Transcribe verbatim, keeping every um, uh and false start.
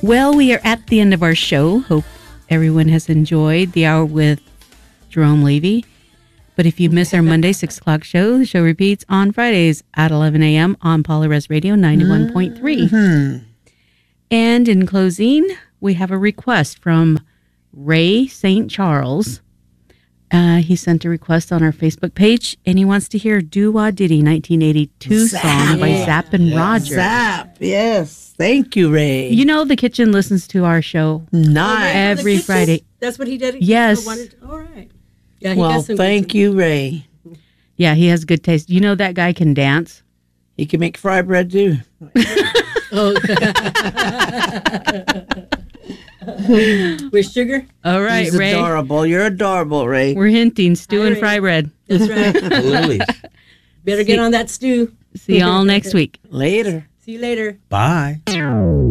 Well, we are at the end of our show. Hope everyone has enjoyed the hour with Jerome Levy. But if you miss our Monday six o'clock show, the show repeats on Fridays at eleven a.m. on Polyres Radio ninety-one point three. Mm-hmm. And in closing, we have a request from Ray Saint Charles. Uh, he sent a request on our Facebook page, and he wants to hear Do Wah Diddy nineteen eighty-two Zap. song by Zapp and Yeah. Roger. Zap, yes. Thank you, Ray. You know, the kitchen listens to our show nice. every Friday. That's what he did? Yes. Wanted, all right. Yeah, he well, got some thank you, Ray. Yeah, he has good taste. You know that guy can dance? He can make fry bread, too. Oh. With sugar? All right, He's Ray. adorable. You're adorable, Ray. We're hinting stew and Ray. fry bread. That's right. Better get on that stew. See y'all next week. Later. See you later. Bye.